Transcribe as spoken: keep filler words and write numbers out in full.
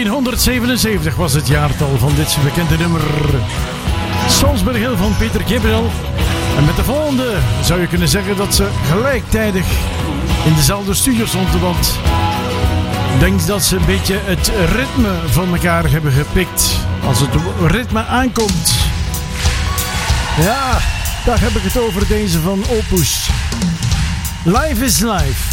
negentienhonderdzevenenzeventig was het jaartal van dit bekende nummer. Salzburg Hill van Peter Gabriel. En met de volgende zou je kunnen zeggen dat ze gelijktijdig in dezelfde studio stonden. Want ik denk dat ze een beetje het ritme van elkaar hebben gepikt. Als het ritme aankomt. Ja, daar heb ik het over, deze van Opus. Life is Life.